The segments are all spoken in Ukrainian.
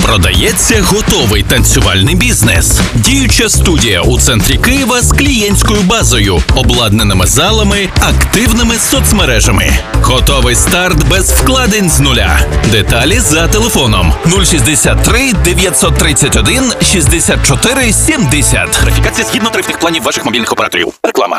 Продається готовий танцювальний бізнес. Діюча студія у центрі Києва з клієнтською базою, обладнаними залами, активними соцмережами. Готовий старт без вкладень з нуля. Деталі за телефоном 063 931 64 70. Верифікація згідно тарифних планів ваших мобільних операторів. Реклама.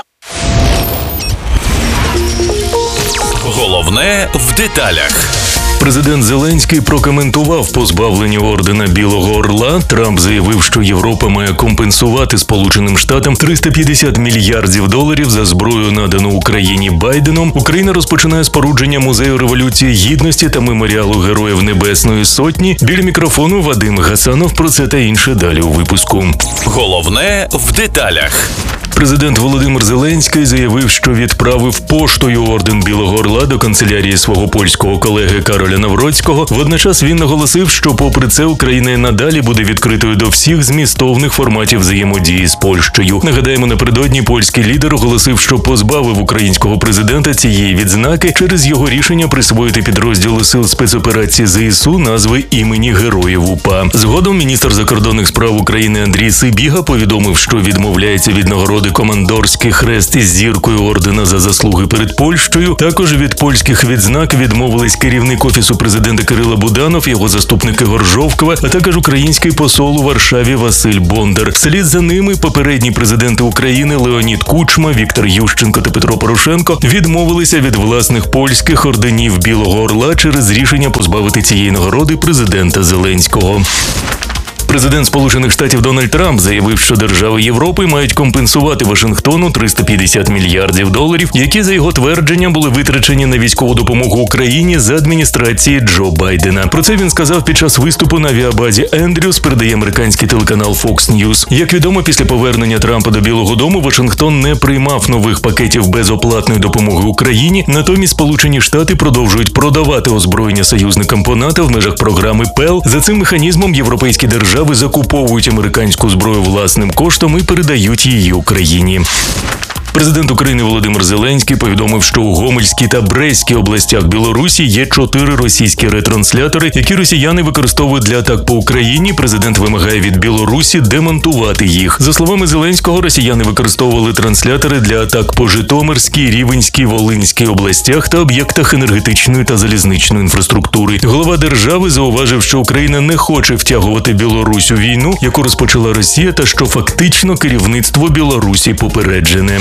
Головне в деталях. Президент Зеленський прокоментував позбавлення ордена Білого Орла. Трамп заявив, що Європа має компенсувати Сполученим Штатам $350 мільярдів за зброю, надану Україні Байденом. Україна розпочинає спорудження музею Революції Гідності та меморіалу Героїв Небесної Сотні. Біля мікрофону Вадим Гасанов. Про це та інше далі у випуску. Головне в деталях. Президент Володимир Зеленський заявив, що відправив поштою орден Білого Орла до канцелярії свого польського колеги Кароля Навроцького. Водночас він наголосив, що попри це Україна і надалі буде відкритою до всіх змістовних форматів взаємодії з Польщею. Нагадаємо, напередодні польський лідер оголосив, що позбавив українського президента цієї відзнаки через його рішення присвоїти підрозділу сил спецоперації ЗСУ назви імені Героїв УПА. Згодом міністр закордонних справ України Андрій Сибіга повідомив, що відмовляється від нагороди командорський хрест із зіркою ордена за заслуги перед Польщею. Також від польських відзнак відмовились керівник Офісу президента Кирило Буданов, його заступник Ігор Жовква, а також український посол у Варшаві Василь Бондар. Вслід за ними попередні президенти України Леонід Кучма, Віктор Ющенко та Петро Порошенко відмовилися від власних польських орденів Білого Орла через рішення позбавити цієї нагороди президента Зеленського. Президент Сполучених Штатів Дональд Трамп заявив, що держави Європи мають компенсувати Вашингтону $350 мільярдів, які, за його твердженням, були витрачені на військову допомогу Україні з адміністрації Джо Байдена. Про це він сказав під час виступу на авіабазі Ендрюс, передає американський телеканал Fox News. Як відомо, після повернення Трампа до Білого дому Вашингтон не приймав нових пакетів безоплатної допомоги Україні, натомість Сполучені Штати продовжують продавати озброєння союзникам по НАТО в межах програми ПЕЛ. За цим механізмом європейські держави закуповують американську зброю власним коштом і передають її Україні. Президент України Володимир Зеленський повідомив, що у Гомельській та Брестській областях Білорусі є 4 російські ретранслятори, які росіяни використовують для атак по Україні. Президент вимагає від Білорусі демонтувати їх. За словами Зеленського, росіяни використовували транслятори для атак по Житомирській, Рівненській, Волинській областях та об'єктах енергетичної та залізничної інфраструктури. Голова держави зауважив, що Україна не хоче втягувати Білорусь у війну, яку розпочала Росія, та що фактично керівництво Білорусі попереджене.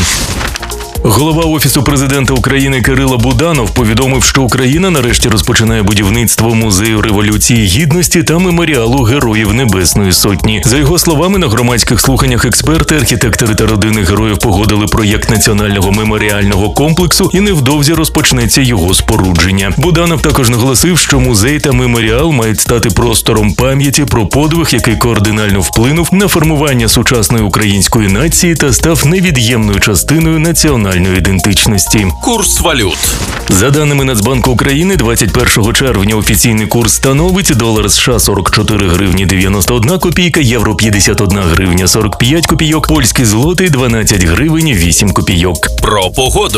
Голова Офісу президента України Кирило Буданов повідомив, що Україна нарешті розпочинає будівництво музею Революції Гідності та меморіалу Героїв Небесної Сотні. За його словами, на громадських слуханнях експерти, архітектори та родини героїв погодили проєкт національного меморіального комплексу і невдовзі розпочнеться його спорудження. Буданов також наголосив, що музей та меморіал мають стати простором пам'яті про подвиг, який кардинально вплинув на формування сучасної української нації та став невід'ємною частиною національної ідентичності. Курс валют. За даними Нацбанку України, 21 червня офіційний курс становить долар США 44 гривні 91 копійка, євро 51 гривня 45 копійок, польський злотий 12 гривень 8 копійок. Про погоду.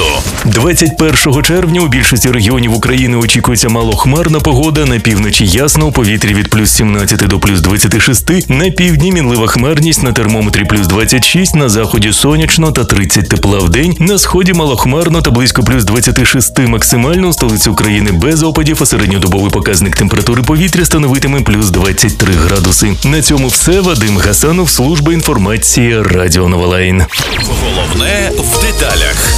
21 червня у більшості регіонів України очікується малохмарна погода, на півночі ясно, у повітрі від плюс 17 до плюс 26, на півдні мінлива хмарність, на термометрі плюс 26, на заході сонячно та 30 тепла в день, на сході малохмарно та близько плюс 26 максимально, у столиці України без опадів, а середньодобовий показник температури повітря становитиме плюс 23 градуси. На цьому все. Вадим Гасанов, служба інформації Радіо Новолайн. Головне в деталях.